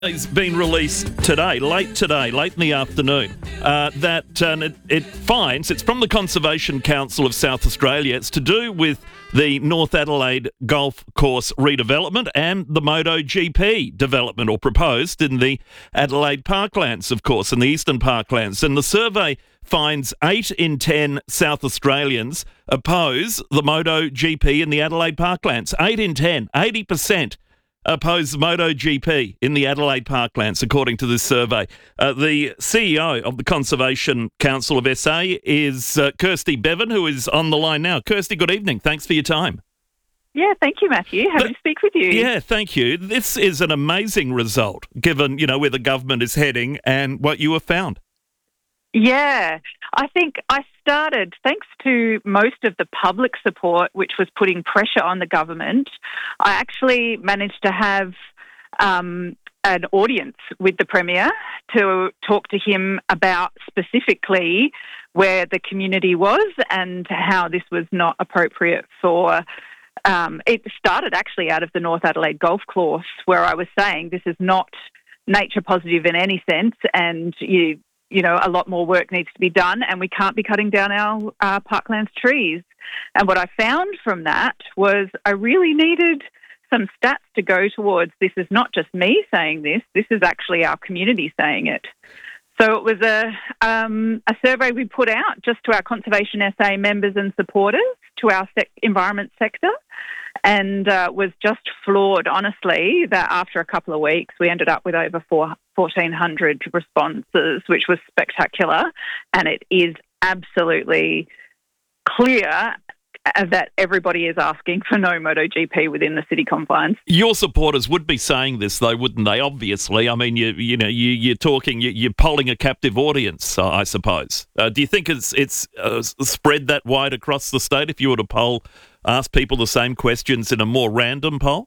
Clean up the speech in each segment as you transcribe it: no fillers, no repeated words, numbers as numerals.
It's been released today, late in the afternoon, that it finds, it's from the Conservation Council of South Australia, it's to do with the North Adelaide Golf Course redevelopment and the MotoGP development, or proposed in the Adelaide Parklands, of course, in the Eastern Parklands. And the survey finds 8 in 10 South Australians oppose the MotoGP in the Adelaide Parklands. 8 in 10, 80%. Oppose the MotoGP in the Adelaide Parklands, according to this survey. The CEO of the Conservation Council of SA is Kirsty Bevan, who is on the line now. Kirsty, good evening. Thanks for your time. Yeah, thank you, Matthew. Happy to speak with you. Yeah, thank you. This is an amazing result, given, where the government is heading and what you have found. Yeah, I think I started, thanks to most of the public support, which was putting pressure on the government, I actually managed to have an audience with the Premier to talk to him about specifically where the community was and how this was not appropriate for... it started actually out of the North Adelaide Golf Course, where I was saying this is not nature positive in any sense, and a lot more work needs to be done, and we can't be cutting down our parklands trees. And what I found from that was I really needed some stats to go towards. This is not just me saying this is actually our community saying it. So it was a survey we put out just to our Conservation SA members and supporters, to our environment sector, and was just floored, honestly, that after a couple of weeks we ended up with over 1,400 responses, which was spectacular. And it is absolutely clear that everybody is asking for no MotoGP within the city confines. Your supporters would be saying this, though, wouldn't they? Obviously, I mean, you're talking, you're polling a captive audience, I suppose. Do you think it's spread that wide across the state? If you were to ask people the same questions in a more random poll?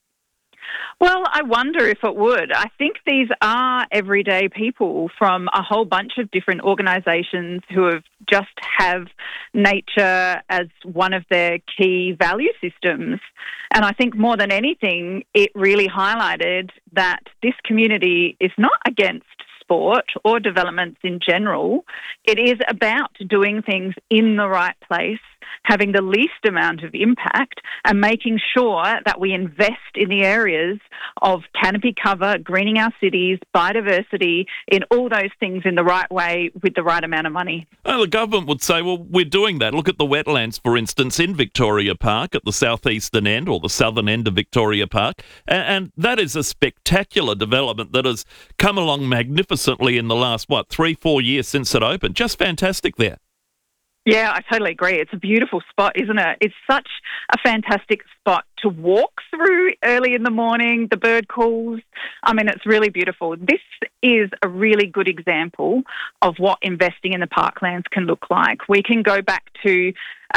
Well, I wonder if it would. I think these are everyday people from a whole bunch of different organisations who have nature as one of their key value systems. And I think more than anything, it really highlighted that this community is not against sport or developments in general. It is about doing things in the right place, having the least amount of impact, and making sure that we invest in the areas of canopy cover, greening our cities, biodiversity, in all those things in the right way with the right amount of money. Well, the government would say, well, we're doing that. Look at the wetlands, for instance, in Victoria Park at the southeastern end or the southern end of Victoria Park. And that is a spectacular development that has come along magnificently in the last, 3-4 years since it opened. Just fantastic there. Yeah, I totally agree. It's a beautiful spot, isn't it? It's such a fantastic spot to walk through early in the morning, the bird calls. I mean, it's really beautiful. This is a really good example of what investing in the parklands can look like. We can go back to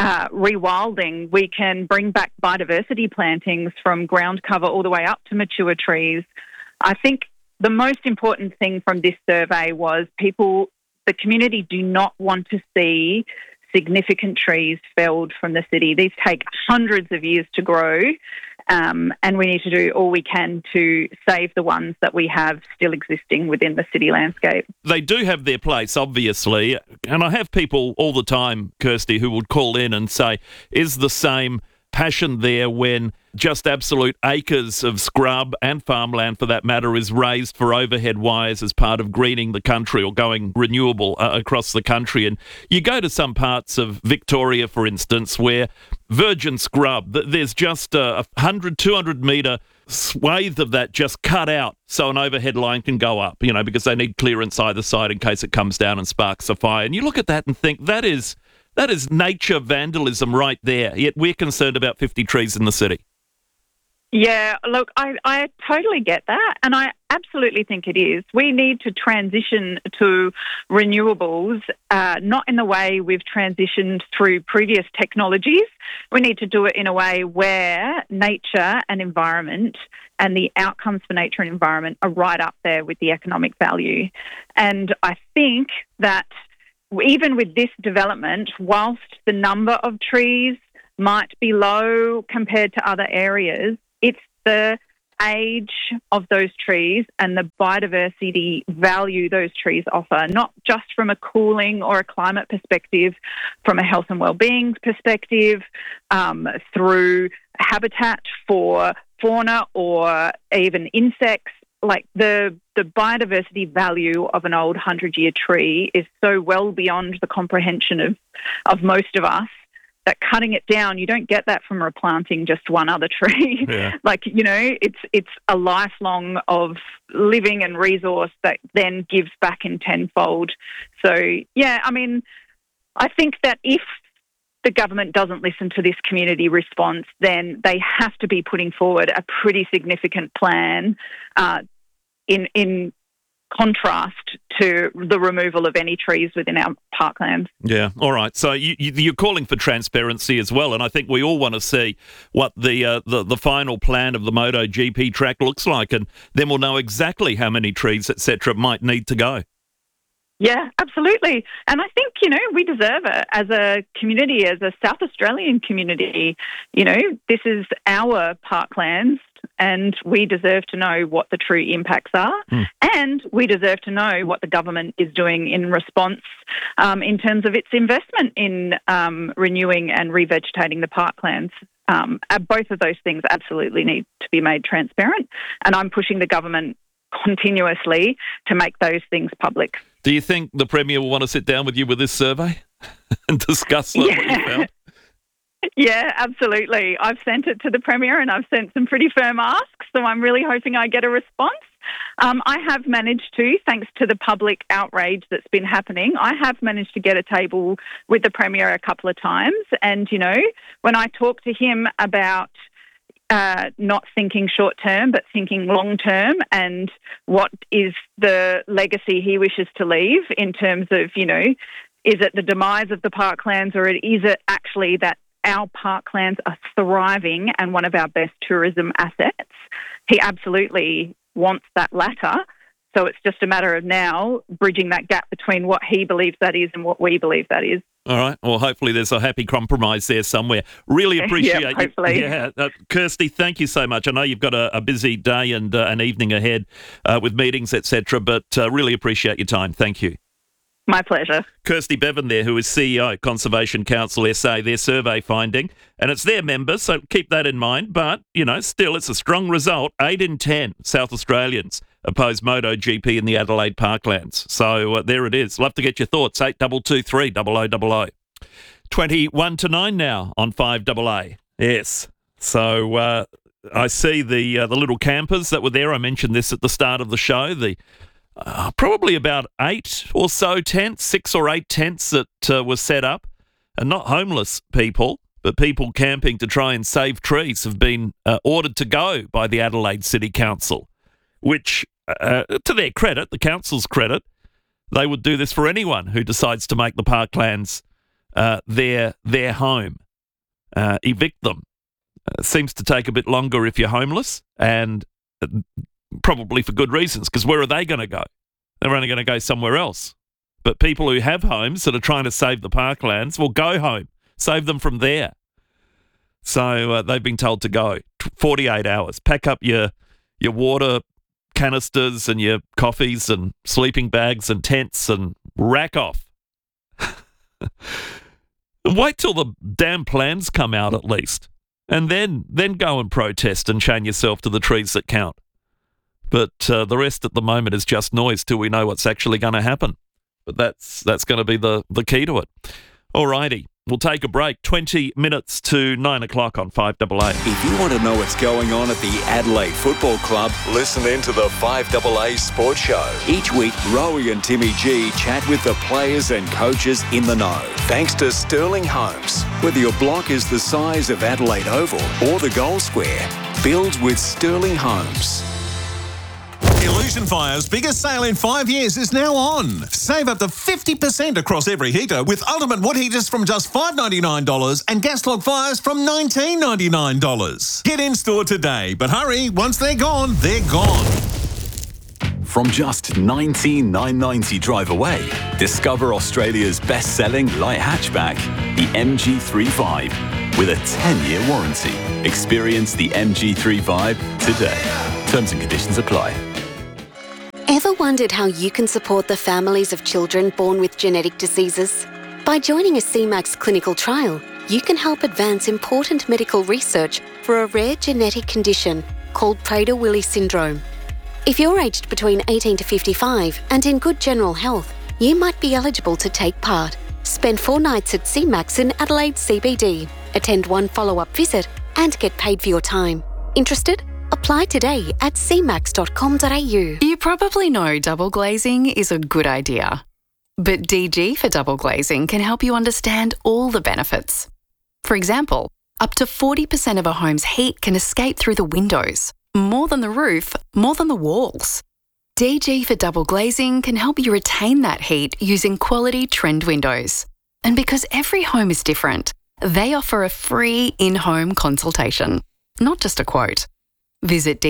rewilding. We can bring back biodiversity plantings from ground cover all the way up to mature trees. I think the most important thing from this survey was the community do not want to see significant trees felled from the city. These take hundreds of years to grow, and we need to do all we can to save the ones that we have still existing within the city landscape. They do have their place, obviously, and I have people all the time, Kirsty, who would call in and say, is the same passion there when just absolute acres of scrub and farmland, for that matter, is raised for overhead wires as part of greening the country or going renewable across the country? And you go to some parts of Victoria, for instance, where virgin scrub, there's just a 100, 200 metre swathe of that just cut out so an overhead line can go up, because they need clearance either side in case it comes down and sparks a fire. And you look at that and think, that is nature vandalism right there, yet we're concerned about 50 trees in the city. Yeah, look, I totally get that, and I absolutely think it is. We need to transition to renewables, not in the way we've transitioned through previous technologies. We need to do it in a way where nature and environment and the outcomes for nature and environment are right up there with the economic value. And I think that even with this development, whilst the number of trees might be low compared to other areas, it's the age of those trees and the biodiversity value those trees offer, not just from a cooling or a climate perspective, from a health and well-being perspective, through habitat for fauna or even insects. Like the biodiversity value of an old 100-year tree is so well beyond the comprehension of most of us that cutting it down, you don't get that from replanting just one other tree. Yeah. It's a lifelong of living and resource that then gives back in tenfold. So, I think that if the government doesn't listen to this community response, then they have to be putting forward a pretty significant plan in contrast to the removal of any trees within our parklands. Yeah, all right. So you're calling for transparency as well, and I think we all want to see what the final plan of the MotoGP track looks like, and then we'll know exactly how many trees, etc., might need to go. Yeah, absolutely. And I think, we deserve it as a community, as a South Australian community. This is our parklands and we deserve to know what the true impacts are. And we deserve to know what the government is doing in response in terms of its investment in renewing and revegetating the parklands. Both of those things absolutely need to be made transparent. And I'm pushing the government continuously to make those things public. Do you think the Premier will want to sit down with you with this survey and discuss what you found? Yeah, absolutely. I've sent it to the Premier and I've sent some pretty firm asks, so I'm really hoping I get a response. I have managed to, thanks to the public outrage that's been happening, I have managed to get a table with the Premier a couple of times. And, when I talk to him about not thinking short term, but thinking long term, and what is the legacy he wishes to leave in terms of, is it the demise of the parklands, or is it actually that our parklands are thriving and one of our best tourism assets? He absolutely wants that latter. So it's just a matter of now bridging that gap between what he believes that is and what we believe that is. All right. Well, hopefully there's a happy compromise there somewhere. Really appreciate it. Hopefully. Yeah. Kirsty, thank you so much. I know you've got a busy day and an evening ahead with meetings, etc., but really appreciate your time. Thank you. My pleasure. Kirsty Bevan there, who is CEO, Conservation Council SA, their survey finding, and it's their members, so keep that in mind. But, still, it's a strong result. 8 in 10 South Australians oppose MotoGP in the Adelaide Parklands. So there it is. Love to get your thoughts. 8223 0000. 21 to 9 now on 5AA. Yes. So I see the little campers that were there. I mentioned this at the start of the show. The probably about 8 or so tents, 6 or 8 tents that were set up, and not homeless people, but people camping to try and save trees have been ordered to go by the Adelaide City Council, which, to their credit, the council's credit, they would do this for anyone who decides to make the parklands their home, evict them. Seems to take a bit longer if you're homeless, and probably for good reasons, because where are they going to go? They're only going to go somewhere else. But people who have homes that are trying to save the parklands will go home, save them from there. So they've been told to go 48 hours. Pack up your water canisters and your coffees and sleeping bags and tents and rack off. Wait till the damn plans come out at least, and then go and protest and chain yourself to the trees that count. But the rest at the moment is just noise till we know what's actually going to happen. But that's going to be the key to it. All righty. We'll take a break. 20 minutes to 9 o'clock on 5AA. If you want to know what's going on at the Adelaide Football Club, listen in to the 5AA Sports Show. Each week, Rowie and Timmy G chat with the players and coaches in the know. Thanks to Sterling Homes. Whether your block is the size of Adelaide Oval or the Goal Square, build with Sterling Homes. Illusion Fire's biggest sale in 5 years is now on. Save up to 50% across every heater with ultimate wood heaters from just $5.99 and gas log fires from $19.99. Get in store today, but hurry, once they're gone, they're gone. From just $19,990 drive away, discover Australia's best-selling light hatchback, the MG35, with a 10-year warranty. Experience the MG3 vibe today. Terms and conditions apply. Ever wondered how you can support the families of children born with genetic diseases? By joining a CMAX clinical trial, you can help advance important medical research for a rare genetic condition called Prader-Willi syndrome. If you're aged between 18 to 55 and in good general health, you might be eligible to take part. Spend 4 nights at CMAX in Adelaide CBD, attend 1 follow-up visit and get paid for your time. Interested? Apply today at cmax.com.au. You probably know double glazing is a good idea. But DG for double glazing can help you understand all the benefits. For example, up to 40% of a home's heat can escape through the windows. More than the roof, more than the walls. DG for double glazing can help you retain that heat using quality trend windows. And because every home is different, they offer a free in-home consultation, not just a quote. Visit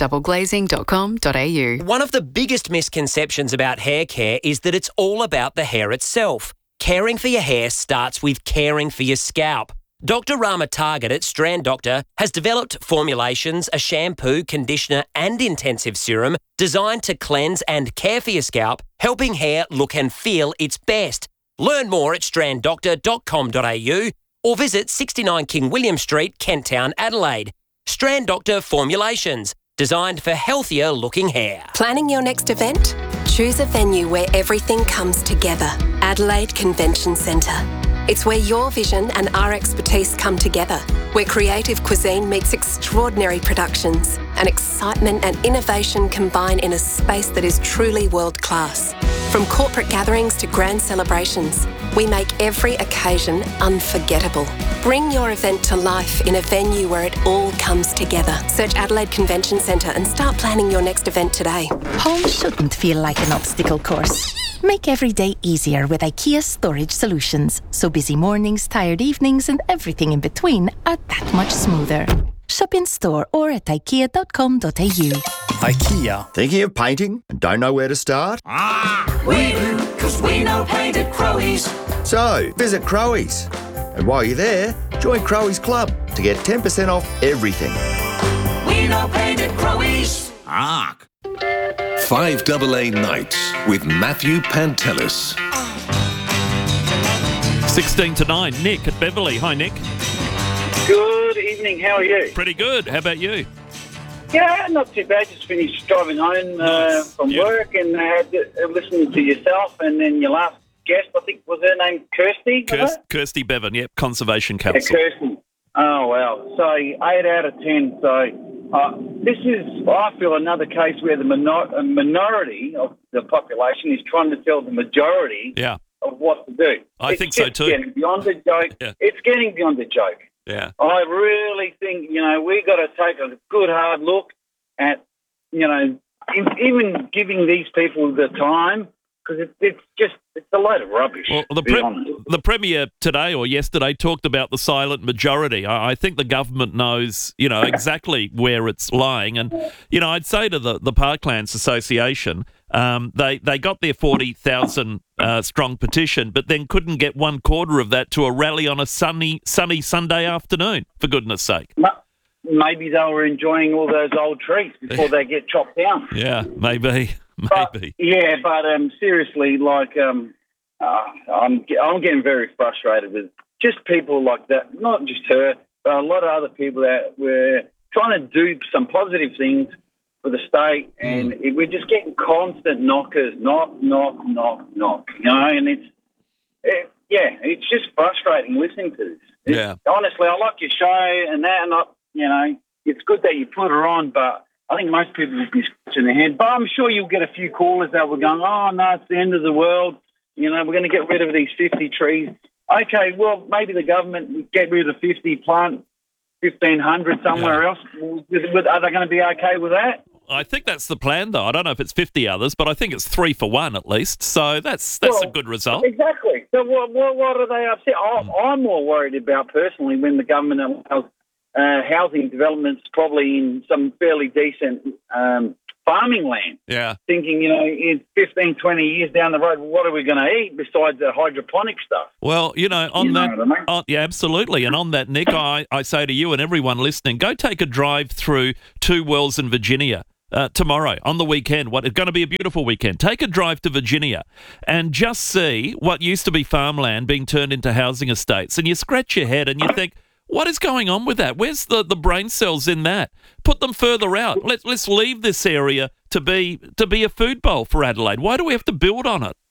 dgfordoubleglazing.com.au. One of the biggest misconceptions about hair care is that it's all about the hair itself. Caring for your hair starts with caring for your scalp. Dr. Rama Target at Strand Doctor has developed formulations, a shampoo, conditioner and intensive serum designed to cleanse and care for your scalp, helping hair look and feel its best. Learn more at stranddoctor.com.au or visit 69 King William Street, Kent Town, Adelaide. Strand Doctor Formulations, designed for healthier looking hair. Planning your next event? Choose a venue where everything comes together. Adelaide Convention Centre. It's where your vision and our expertise come together, where creative cuisine meets extraordinary productions and excitement and innovation combine in a space that is truly world-class. From corporate gatherings to grand celebrations, we make every occasion unforgettable. Bring your event to life in a venue where it all comes together. Search Adelaide Convention Centre and start planning your next event today. Home shouldn't feel like an obstacle course. Make every day easier with IKEA storage solutions, so busy mornings, tired evenings and everything in between are that much smoother. Shop in store or at ikea.com.au. IKEA. Thinking of painting and don't know where to start? We do, because we know paint at Crowies. So, visit Crowies. And while you're there, join Crowies Club to get 10% off everything. We know paint at Crowies. 5AA Nights with Matthew Pantelis. 16 to 9. Nick at Beverley. Hi, Nick. Good evening. How are you? Pretty good. How about you? Yeah, not too bad. Just finished driving home from work and listening to yourself and then your last guest, I think, was her name Kirsty? Kirsty Bevan, yep, Conservation Council. Yeah, Kirsty. Oh, wow. So 8 out of 10. So this is, I feel, another case where the minority of the population is trying to tell the majority of what to do. I think so too. It's getting beyond the joke. Yeah. It's getting beyond the joke. Yeah. I really think, we got to take a good hard look at, even giving these people the time, because it's a load of rubbish. Well, the Premier today or yesterday talked about the silent majority. I think the government knows, exactly where it's lying. And, I'd say to the Parklands Association, they got their 40,000 strong petition, but then couldn't get 1/4 of that to a rally on a sunny Sunday afternoon, for goodness sake. Maybe they were enjoying all those old trees before they get chopped down. Yeah, maybe. But seriously, I'm getting very frustrated with just people like that. Not just her, but a lot of other people that were trying to do some positive things for the state, and we're just getting constant knockers, knock, and it's just frustrating listening to this. Honestly, I like your show and that, and it's good that you put her on, but I think most people would be scratching their head. But I'm sure you'll get a few callers that were going, oh, no, it's the end of the world. We're going to get rid of these 50 trees. Okay, well, maybe the government would get rid of 50, plant 1,500 somewhere else. Are they going to be okay with that? I think that's the plan, though. I don't know if it's 50 others, but I think it's 3 for 1 at least. So that's a good result. Exactly. So what are they upset? I'm more worried about personally when the government allows housing developments probably in some fairly decent farming land. Yeah. Thinking, in 15, 20 years down the road, what are we going to eat besides the hydroponic stuff? Well, on that, what I mean? yeah, absolutely. And on that, Nick, I say to you and everyone listening, go take a drive through Two Wells in Virginia. Tomorrow, on the weekend. It's going to be a beautiful weekend. Take a drive to Virginia and just see what used to be farmland being turned into housing estates. And you scratch your head and you think, what is going on with that? Where's the brain cells in that? Put them further out. Let's leave this area to be a food bowl for Adelaide. Why do we have to build on it?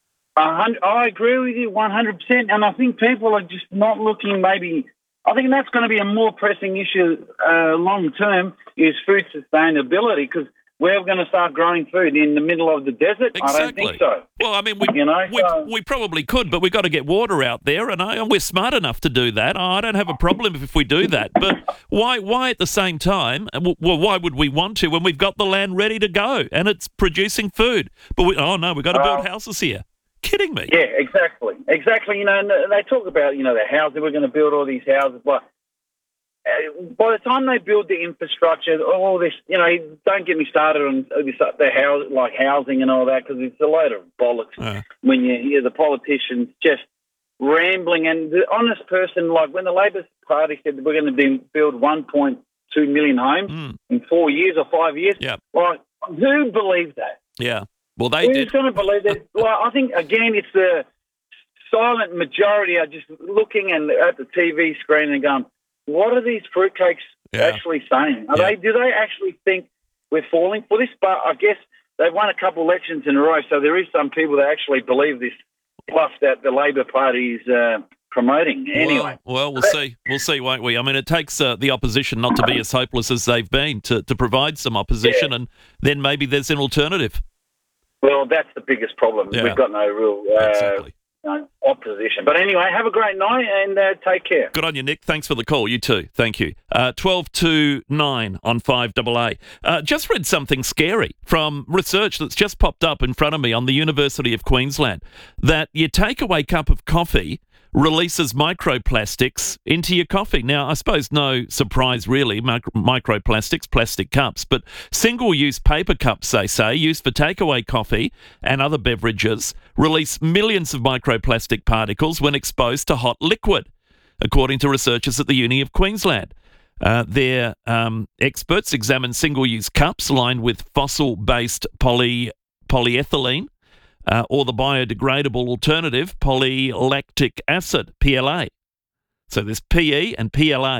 I agree with you 100%. And I think people are just not looking maybe... I think that's going to be a more pressing issue long term is food sustainability, because we're going to start growing food in the middle of the desert. Exactly. I don't think so. Well, I mean, we probably could, but we've got to get water out there, and we're smart enough to do that. I don't have a problem if we do that. But why at the same time, why would we want to when we've got the land ready to go and it's producing food? But we've got to build houses here. Kidding me? Yeah, exactly. And they talk about, the housing, we're going to build all these houses. But by the time they build the infrastructure, all this, don't get me started on housing and all that, because it's a load of bollocks when you hear the politicians just rambling. And the honest person, like when the Labor Party said that we're going to build 1.2 million homes in 4 years or 5 years, like, who believes that? Yeah. Well, they did. Who's going to believe that? Well, I think, again, it's the silent majority are just looking at the TV screen and going, what are these fruitcakes actually saying? Do they actually think we're falling for this? But I guess they've won a couple elections in a row, so there is some people that actually believe this fluff that the Labor Party is promoting. Anyway. Well, we'll see. We'll see, won't we? I mean, it takes the opposition not to be as hopeless as they've been to provide some opposition, and then maybe there's an alternative. Well, that's the biggest problem. Yeah. We've got no real opposition. But anyway, have a great night and take care. Good on you, Nick. Thanks for the call. You too. Thank you. 12 to 9 on 5AA. Just read something scary from research that's just popped up in front of me on the University of Queensland, that your takeaway cup of coffee releases microplastics into your coffee. Now, I suppose no surprise really, microplastics, plastic cups, but single-use paper cups, they say, used for takeaway coffee and other beverages, release millions of microplastic particles when exposed to hot liquid, according to researchers at the Uni of Queensland. Their experts examined single-use cups lined with fossil-based polyethylene, or the biodegradable alternative, polylactic acid, PLA. So there's PE and PLA.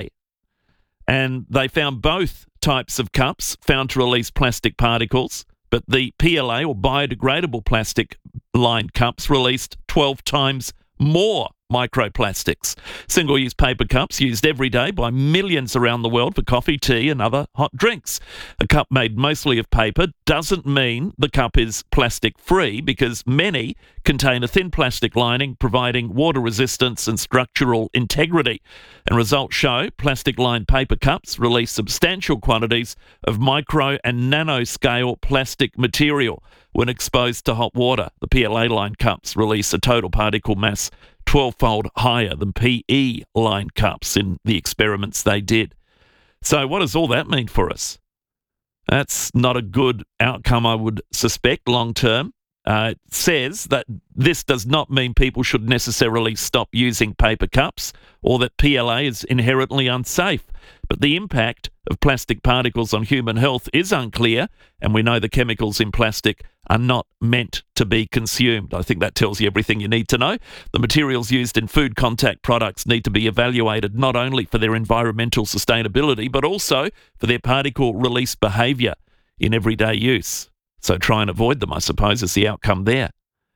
And they found both types of cups found to release plastic particles, but the PLA, or biodegradable plastic-lined cups, released 12 times more microplastics. Single-use paper cups used every day by millions around the world for coffee, tea and other hot drinks. A cup made mostly of paper doesn't mean the cup is plastic-free, because many contain a thin plastic lining providing water resistance and structural integrity. And results show plastic-lined paper cups release substantial quantities of micro and nanoscale plastic material when exposed to hot water. The PLA-lined cups release a total particle mass 12-fold higher than PE-lined cups in the experiments they did. So what does all that mean for us? That's not a good outcome, I would suspect, long-term. It says that this does not mean people should necessarily stop using paper cups or that PLA is inherently unsafe. But the impact of plastic particles on human health is unclear, and we know the chemicals in plastic are not meant to be consumed. I think that tells you everything you need to know. The materials used in food contact products need to be evaluated not only for their environmental sustainability, but also for their particle release behaviour in everyday use. So try and avoid them, I suppose, is the outcome there.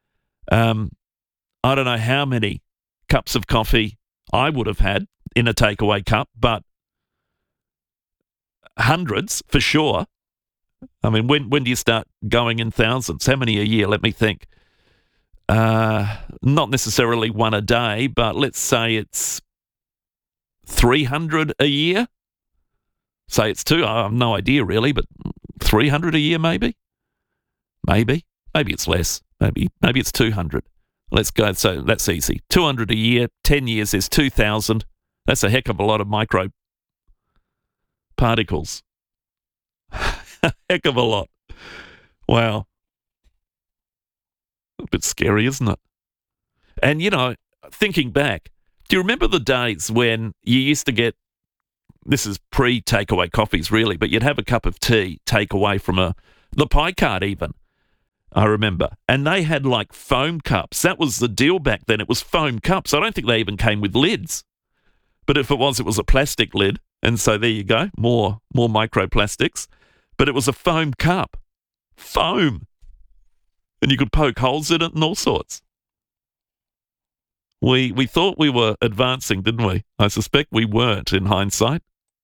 I don't know how many cups of coffee I would have had in a takeaway cup, but hundreds for sure. I mean, when do you start going in thousands? How many a year? Let me think. Not necessarily one a day, but let's say it's 300 a year. Say it's two. I have no idea really, but 300 a year maybe. Maybe it's less. Maybe it's 200. Let's go. So that's easy. 200 a year. 10 years is 2,000. That's a heck of a lot of micro particles. Heck of a lot. Wow. A bit scary, isn't it? And, you know, thinking back, do you remember the days when you used to get, this is pre-takeaway coffees really, but you'd have a cup of tea take away from the pie cart even, I remember. And they had like foam cups. That was the deal back then. It was foam cups. I don't think they even came with lids. But if it was a plastic lid. And so there you go, more microplastics. But it was a foam cup. Foam. And you could poke holes in it and all sorts. We thought we were advancing, didn't we? I suspect we weren't in hindsight.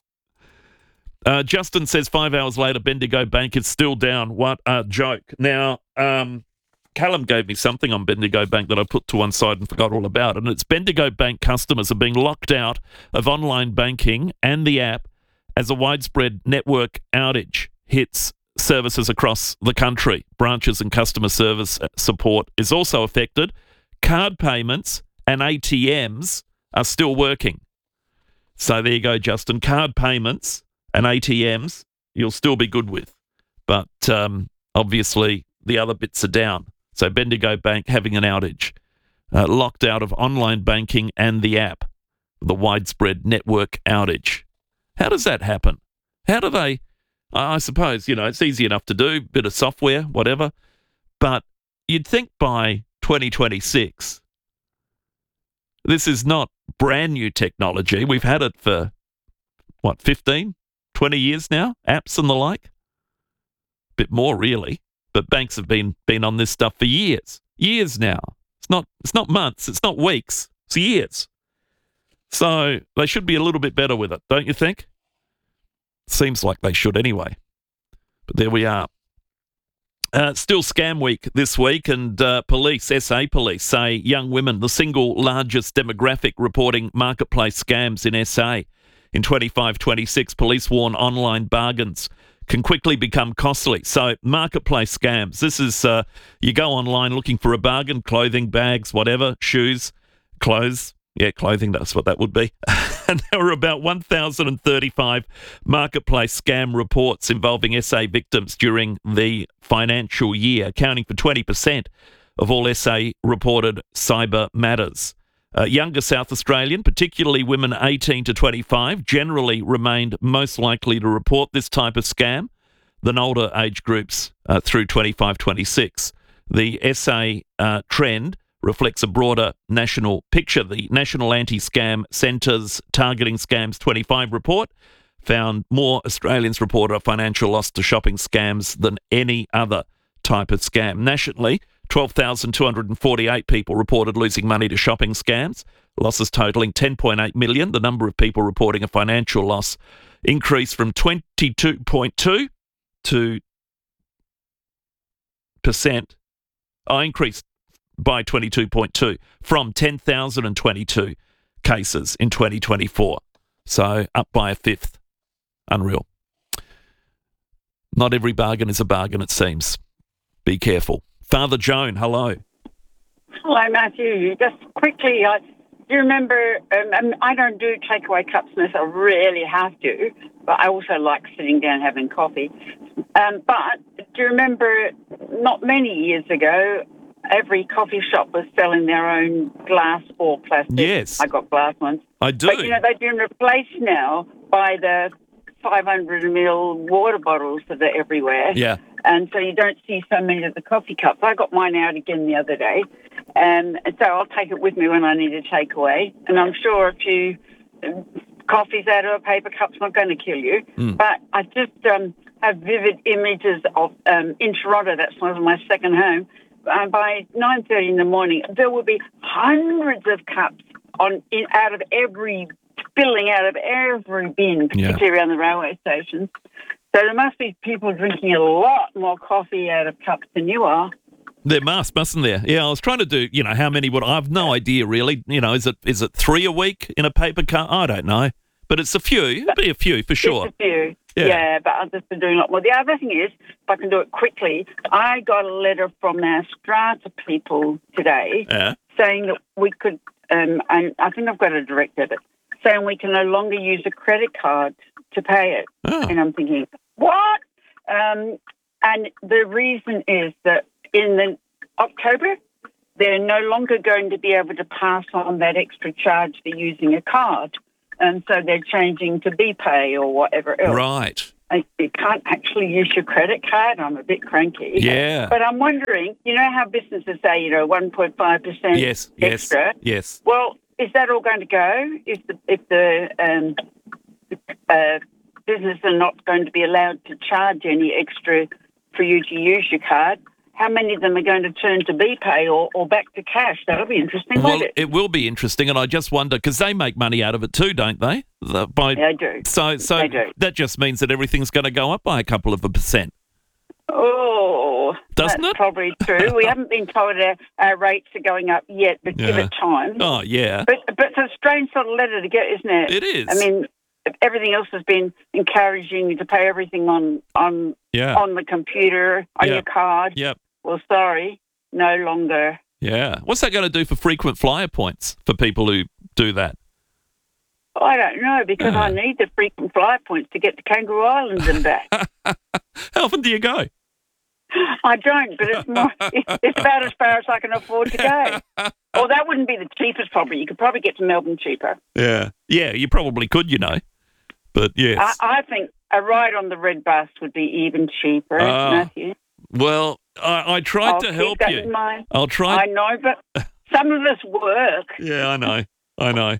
Justin says 5 hours later, Bendigo Bank is still down. What a joke. Now, Callum gave me something on Bendigo Bank that I put to one side and forgot all about. And it's Bendigo Bank customers are being locked out of online banking and the app as a widespread network outage hits services across the country. Branches and customer service support is also affected. Card payments and ATMs are still working. So there you go, Justin. Card payments and ATMs you'll still be good with. But obviously the other bits are down. So Bendigo Bank having an outage. Locked out of online banking and the app. The widespread network outage. How does that happen? How do they... I suppose, you know, it's easy enough to do, bit of software, whatever. But you'd think by 2026, this is not brand new technology. We've had it for, 15, 20 years now, apps and the like. Bit more, really. But banks have been on this stuff for years now. It's not months, it's not weeks, it's years. So they should be a little bit better with it, don't you think? Seems like they should anyway. But there we are. Still scam week this week, and SA Police say young women, the single largest demographic reporting marketplace scams in SA. In 25-26, police warn online bargains can quickly become costly. So marketplace scams, this is, you go online looking for a bargain, clothing, bags, whatever, shoes, clothes. Yeah, clothing, that's what that would be. And there were about 1,035 marketplace scam reports involving SA victims during the financial year, accounting for 20% of all SA reported cyber matters. Younger South Australian, particularly women 18 to 25, generally remained most likely to report this type of scam than older age groups through 25-26. The SA trend reflects a broader national picture. The National Anti-Scam Centre's Targeting Scams 25 report found more Australians reported a financial loss to shopping scams than any other type of scam. Nationally, 12,248 people reported losing money to shopping scams, losses totalling 10.8 million. The number of people reporting a financial loss increased from 22.2 to percent. Increased by 22.2 from 10,022 cases in 2024. So up by a fifth. Unreal. Not every bargain is a bargain, it seems. Be careful. Father Joan, hello. Hello, Matthew. Just quickly, do you remember, I don't do takeaway cups unless I really have to, but I also like sitting down having coffee. But do you remember not many years ago, every coffee shop was selling their own glass or plastic. Yes. I got glass ones. I do. But, they've been replaced now by the 500ml water bottles that are everywhere. Yeah. And so you don't see so many of the coffee cups. I got mine out again the other day. And so I'll take it with me when I need a takeaway. And I'm sure if you coffee's out of a paper cup's not going to kill you. But I just have vivid images of in Toronto, that's one of my second home. By 9:30 in the morning, there will be hundreds of cups spilling out of every bin, particularly around the railway stations. So there must be people drinking a lot more coffee out of cups than you are. There mustn't there? Yeah, I was trying to do, how many would I have no idea really. Is it 3 a week in a paper cup? I don't know. But it's a few. It'll be a few for sure. It's a few. Yeah, but I've just been doing a lot more. The other thing is, if I can do it quickly, I got a letter from our Strata people today saying that we could, and I think I've got a direct debit, saying we can no longer use a credit card to pay it. Oh. And I'm thinking, what? And the reason is that in the October, they're no longer going to be able to pass on that extra charge for using a card. And so they're changing to BPay or whatever else. Right. You can't actually use your credit card. I'm a bit cranky. Yeah. But I'm wondering, you know how businesses say, 1.5% extra? Yes. Well, is that all going to go? If the businesses are not going to be allowed to charge any extra for you to use your card, how many of them are going to turn to BPay or back to cash? That'll be interesting, Well, won't it? it will be interesting, and I just wonder, because they make money out of it too, don't they? They do. So They do. that just means that everything's going to go up by a couple of %. Oh, Doesn't that's it? probably true. We haven't been told our rates are going up yet, but give it time. Oh, yeah. But it's a strange sort of letter to get, isn't it? It is. I mean, everything else has been encouraging you to pay everything on the computer, on your card. Yep. Well, sorry, no longer. Yeah. What's that going to do for frequent flyer points for people who do that? I don't know, because I need the frequent flyer points to get to Kangaroo Island and back. How often do you go? I don't, but it's about as far as I can afford to go. Well, that wouldn't be the cheapest probably. You could probably get to Melbourne cheaper. Yeah. Yeah, you probably could, But yes. I think a ride on the red bus would be even cheaper, Matthew. Well, I tried to help keep that you. in mind. I'll try. I know, but some of us work. Yeah, I know.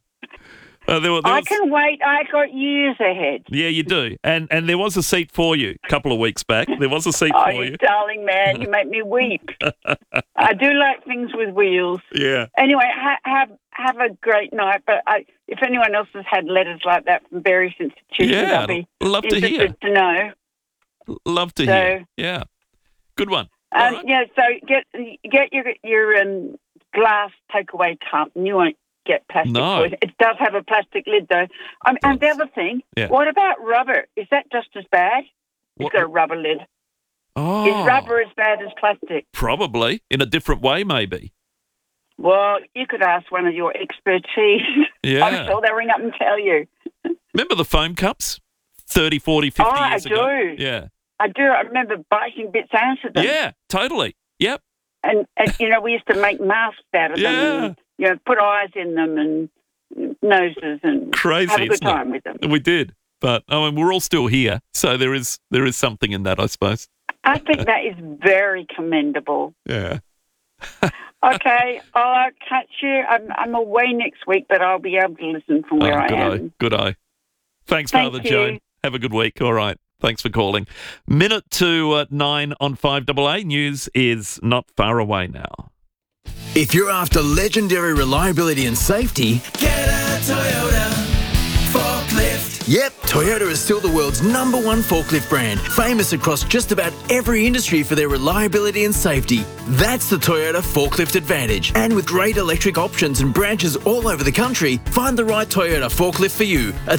I can wait. I got years ahead. Yeah, you do. And there was a seat for you a couple of weeks back. There was a seat for you. Darling man, you make me weep. I do like things with wheels. Yeah. Anyway, have a great night. But if anyone else has had letters like that from various institutions, I'll be love to hear. interested to know. Love to hear. Yeah. Good one. Yeah, so get your glass takeaway cup, and you won't get plastic. No. It does have a plastic lid, though. And the other thing, what about rubber? Is that just as bad? It's got a rubber lid. Oh. Is rubber as bad as plastic? Probably. In a different way, maybe. Well, you could ask one of your expertise. Yeah. I'm sure they'll ring up and tell you. Remember the foam cups 30, 40, 50 years ago? I do. Yeah. I do. I remember biting bits out of them. Yeah, totally. Yep. And we used to make masks out of them. And, put eyes in them and noses and crazy, have a good time with them. We did. But, we're all still here. So there is something in that, I suppose. I think that is very commendable. Yeah. Okay, I'll catch you. I'm away next week, but I'll be able to listen from where I am. Good eye. Thanks, Thank Father you. Joan. Have a good week. All right. Thanks for calling. Minute to 9 on 5AA. News is not far away now. If you're after legendary reliability and safety, Get a Toyota forklift. Yep, Toyota is still the world's #1 forklift brand, famous across just about every industry for their reliability and safety. That's the Toyota Forklift Advantage. And with great electric options and branches all over the country, find the right Toyota forklift for you at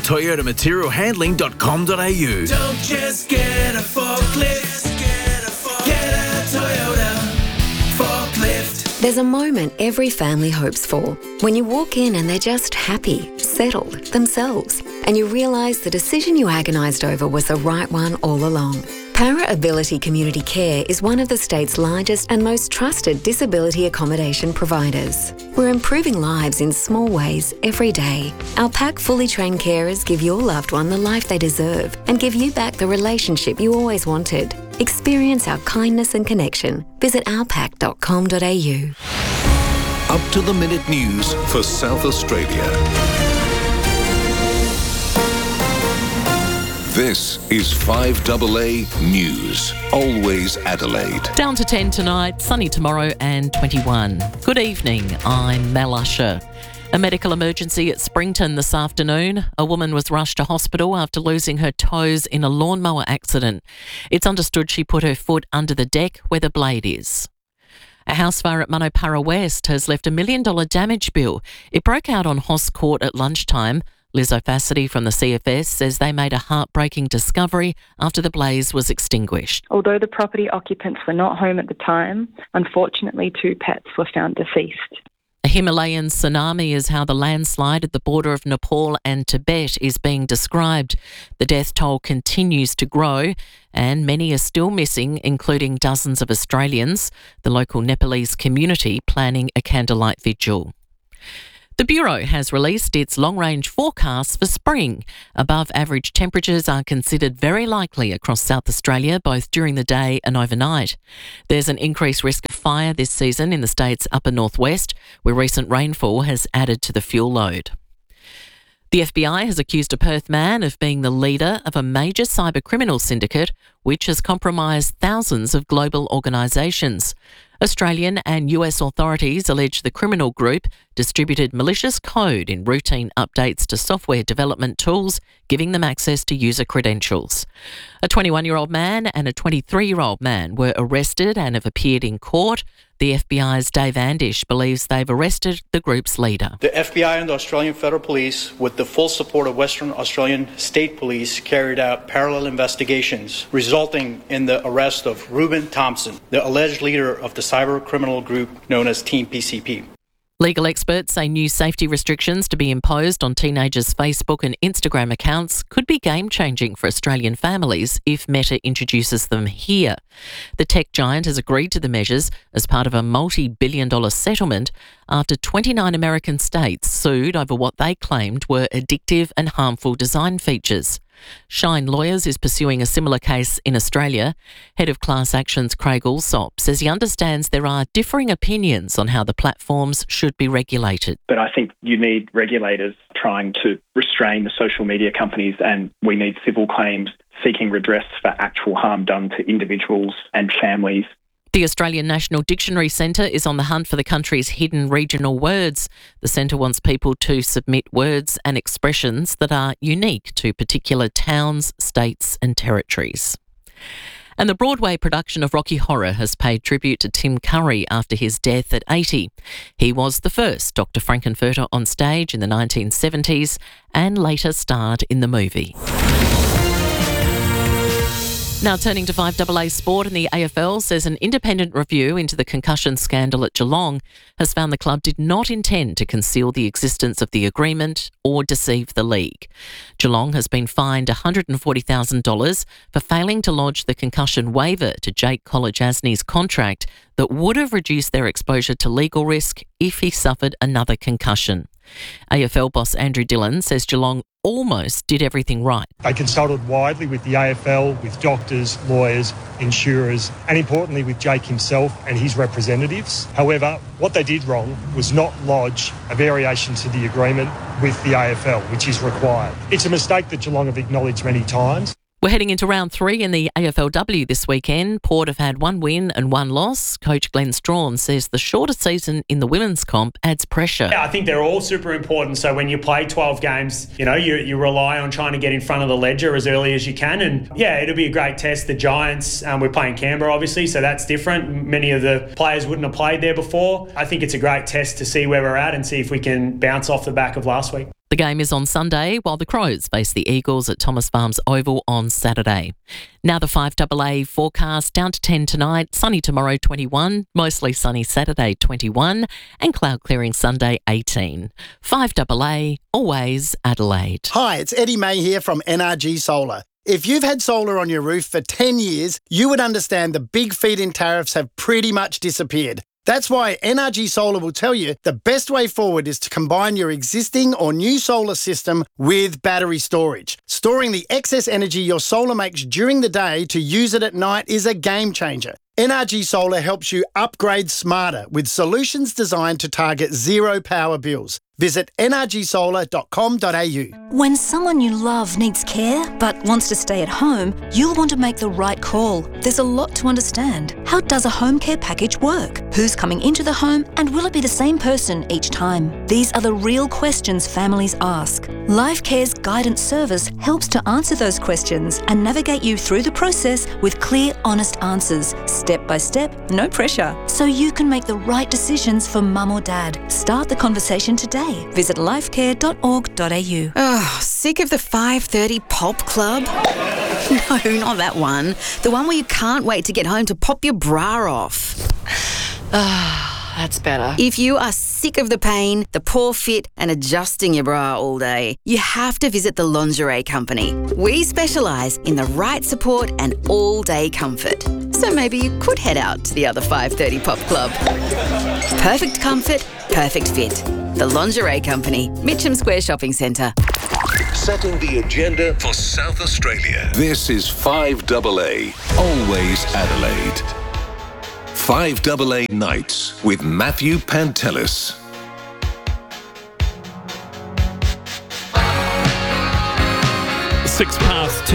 toyotamaterialhandling.com.au. Don't just get a forklift. Get a Toyota forklift. There's a moment every family hopes for. When you walk in and they're just happy, settled, themselves, and you realise the decision you agonised over was the right one all along. Para Ability Community Care is one of the state's largest and most trusted disability accommodation providers. We're improving lives in small ways every day. Our PAC fully trained carers give your loved one the life they deserve and give you back the relationship you always wanted. Experience our kindness and connection. Visit ourpac.com.au. Up to the minute news for South Australia. This is 5AA News. Always Adelaide. Down to 10 tonight, sunny tomorrow and 21. Good evening, I'm Mel Usher. A medical emergency at Springton this afternoon. A woman was rushed to hospital after losing her toes in a lawnmower accident. It's understood she put her foot under the deck where the blade is. A house fire at Manopara West has left $1 million damage bill. It broke out on Hoss Court at lunchtime. Liz O'Fassity from the CFS says they made a heartbreaking discovery after the blaze was extinguished. Although the property occupants were not home at the time, unfortunately 2 pets were found deceased. A Himalayan tsunami is how the landslide at the border of Nepal and Tibet is being described. The death toll continues to grow and many are still missing, including dozens of Australians, the local Nepalese community planning a candlelight vigil. The Bureau has released its long-range forecast for spring. Above-average temperatures are considered very likely across South Australia, both during the day and overnight. There's an increased risk of fire this season in the state's upper northwest, where recent rainfall has added to the fuel load. The FBI has accused a Perth man of being the leader of a major cybercriminal syndicate which has compromised thousands of global organisations. Australian and US authorities allege the criminal group distributed malicious code in routine updates to software development tools, giving them access to user credentials. A 21-year-old man and a 23-year-old man were arrested and have appeared in court. The FBI's Dave Andish believes they've arrested the group's leader. The FBI and the Australian Federal Police, with the full support of Western Australian State Police, carried out parallel investigations, resulting in the arrest of Reuben Thompson, the alleged leader of the cyber criminal group known as Team PCP. Legal experts say new safety restrictions to be imposed on teenagers' Facebook and Instagram accounts could be game-changing for Australian families if Meta introduces them here. The tech giant has agreed to the measures as part of a multi-billion-dollar settlement after 29 American states sued over what they claimed were addictive and harmful design features. Shine Lawyers is pursuing a similar case in Australia. Head of Class Actions Craig Allsop says he understands there are differing opinions on how the platforms should be regulated. But I think you need regulators trying to restrain the social media companies, and we need civil claims seeking redress for actual harm done to individuals and families. The Australian National Dictionary Centre is on the hunt for the country's hidden regional words. The centre wants people to submit words and expressions that are unique to particular towns, states and territories. And the Broadway production of Rocky Horror has paid tribute to Tim Curry after his death at 80. He was the first Dr. Frankenfurter on stage in the 1970s and later starred in the movie. Now turning to 5AA Sport, and the AFL says an independent review into the concussion scandal at Geelong has found the club did not intend to conceal the existence of the agreement or deceive the league. Geelong has been fined $140,000 for failing to lodge the concussion waiver to Jake Kolodjasny's contract that would have reduced their exposure to legal risk if he suffered another concussion. AFL boss Andrew Dillon says Geelong almost did everything right. They consulted widely with the AFL, with doctors, lawyers, insurers, and importantly with Jake himself and his representatives. However, what they did wrong was not lodge a variation to the agreement with the AFL, which is required. It's a mistake that Geelong have acknowledged many times. We're heading into round 3 in the AFLW this weekend. Port have had 1 win and 1 loss. Coach Glenn Strawn says the shorter season in the women's comp adds pressure. Yeah, I think they're all super important. So when you play 12 games, you rely on trying to get in front of the ledger as early as you can. And yeah, it'll be a great test. The Giants, we're playing Canberra obviously, so that's different. Many of the players wouldn't have played there before. I think it's a great test to see where we're at and see if we can bounce off the back of last week. The game is on Sunday, while the Crows face the Eagles at Thomas Farms Oval on Saturday. Now the 5AA forecast, down to 10 tonight, sunny tomorrow 21, mostly sunny Saturday 21, and cloud clearing Sunday 18. 5AA, always Adelaide. Hi, it's Eddie May here from NRG Solar. If you've had solar on your roof for 10 years, you would understand the big feed-in tariffs have pretty much disappeared. That's why NRG Solar will tell you the best way forward is to combine your existing or new solar system with battery storage. Storing the excess energy your solar makes during the day to use it at night is a game changer. NRG Solar helps you upgrade smarter with solutions designed to target zero power bills. Visit nrgsolar.com.au. When someone you love needs care but wants to stay at home, you'll want to make the right call. There's a lot to understand. How does a home care package work? Who's coming into the home, and will it be the same person each time? These are the real questions families ask. LifeCare's guidance service helps to answer those questions and navigate you through the process with clear, honest answers, step by step, no pressure, so you can make the right decisions for mum or dad. Start the conversation today. Visit lifecare.org.au. Oh, sick of the 5:30 pop club? No, not that one. The one where you can't wait to get home to pop your bra off. That's better. If you are sick of the pain, the poor fit, and adjusting your bra all day, you have to visit the Lingerie Company. We specialise in the right support and all-day comfort. So maybe you could head out to the other 5:30 Pop Club. Perfect comfort, perfect fit. The Lingerie Company, Mitcham Square Shopping Centre. Setting the agenda for South Australia. This is 5AA, always Adelaide. 5AA Nights with Matthew Pantelis. Six past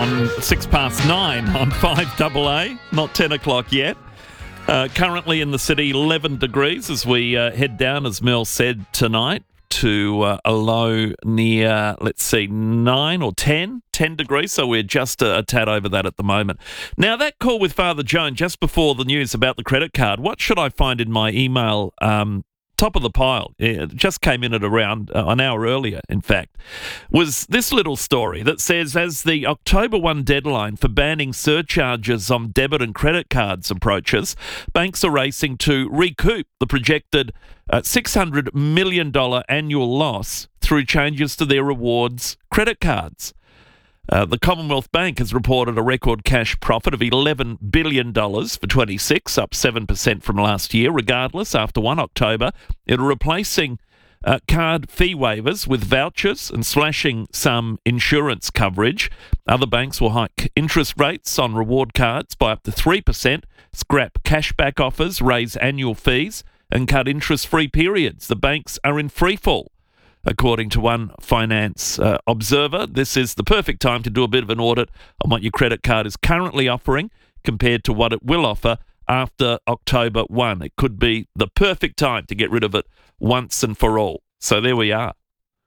9 on 5AA, not 10 o'clock yet. Currently in the city, 11 degrees as we head down, as Mel said, tonight to a low near, 9 or 10 degrees, so we're just a tad over that at the moment. Now, that call with Father Joan just before the news about the credit card, what should I find in my email? Top of the pile, it just came in at around an hour earlier, in fact, was this little story that says, as the October 1 deadline for banning surcharges on debit and credit cards approaches, banks are racing to recoup the projected $600 million annual loss through changes to their rewards credit cards. The Commonwealth Bank has reported a record cash profit of $11 billion for 26, up 7% from last year. Regardless, after 1 October, it are replacing card fee waivers with vouchers and slashing some insurance coverage. Other banks will hike interest rates on reward cards by up to 3%, scrap cashback offers, raise annual fees, and cut interest-free periods. The banks are in freefall. According to one finance observer, this is the perfect time to do a bit of an audit on what your credit card is currently offering compared to what it will offer after October 1. It could be the perfect time to get rid of it once and for all. So there we are.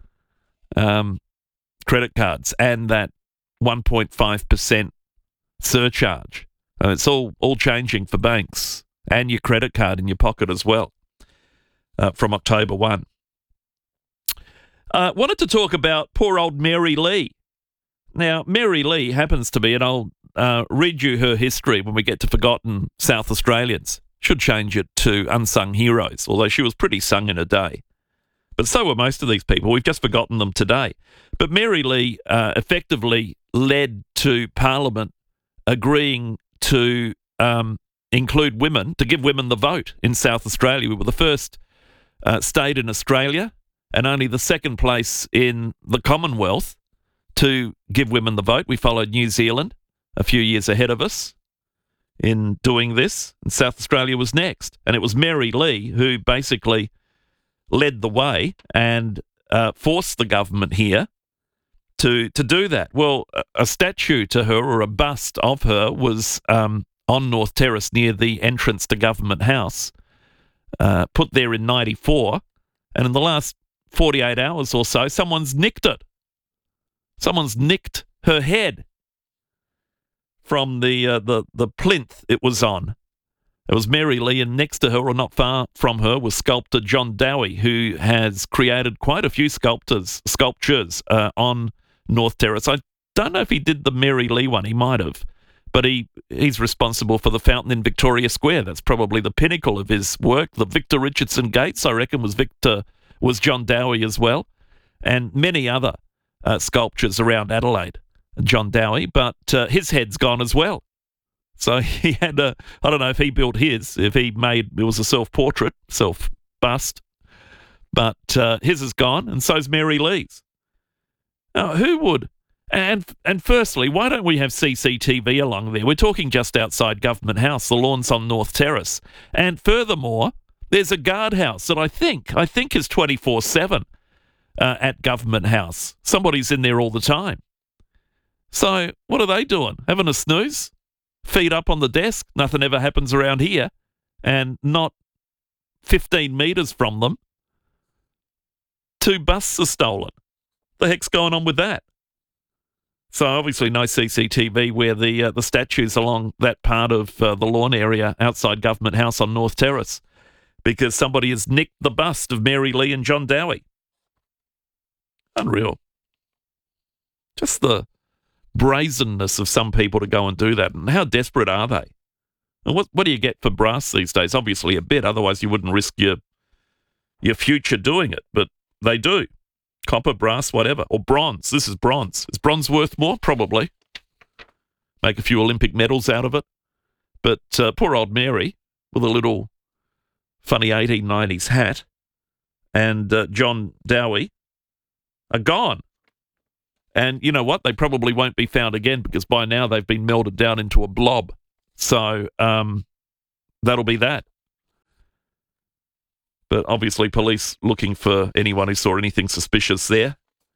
Credit cards and that 1.5% surcharge. It's all changing for banks and your credit card in your pocket as well from October 1. Wanted to talk about poor old Mary Lee. Now, Mary Lee happens to be, and I'll read you her history when we get to Forgotten South Australians. Should change it to Unsung Heroes, although she was pretty sung in a day. But so were most of these people. We've just forgotten them today. But Mary Lee effectively led to Parliament agreeing to include women, to give women the vote in South Australia. We were the first state in Australia and only the second place in the Commonwealth to give women the vote. We followed New Zealand a few years ahead of us in doing this, and South Australia was next. And it was Mary Lee who basically led the way and forced the government here to do that. Well, a statue to her, or a bust of her, was on North Terrace near the entrance to Government House, put there in 94, and in the last 48 hours or so, someone's nicked it. Someone's nicked her head from the plinth it was on. It was Mary Lee, and next to her, or not far from her, was sculptor John Dowie, who has created quite a few sculptures on North Terrace. I don't know if he did the Mary Lee one. He might have. But he's responsible for the fountain in Victoria Square. That's probably the pinnacle of his work. The Victor Richardson Gates, I reckon, was John Dowie as well, and many other sculptures around Adelaide, John Dowie, but his head's gone as well. So he had I don't know if he built his, if he made, it was a self-portrait, self-bust, but his is gone, and so's Mary Lee's. Now, who would? And firstly, why don't we have CCTV along there? We're talking just outside Government House, the lawn's on North Terrace. And furthermore, there's a guardhouse that I think is 24/7 at Government House. Somebody's in there all the time. So what are they doing? Having a snooze? Feet up on the desk? Nothing ever happens around here. And not 15 metres from them, 2 busts are stolen. The heck's going on with that? So obviously no CCTV where the statues along that part of the lawn area outside Government House on North Terrace, because somebody has nicked the bust of Mary Lee and John Dowie. Unreal. Just the brazenness of some people to go and do that. And how desperate are they? And what do you get for brass these days? Obviously a bit, otherwise you wouldn't risk your future doing it. But they do. Copper, brass, whatever. Or bronze. This is bronze. Is bronze worth more? Probably. Make a few Olympic medals out of it. But poor old Mary, with a little funny 1890s hat, and John Dowie are gone. And you know what? They probably won't be found again because by now they've been melted down into a blob. So that'll be that. But obviously police looking for anyone who saw anything suspicious there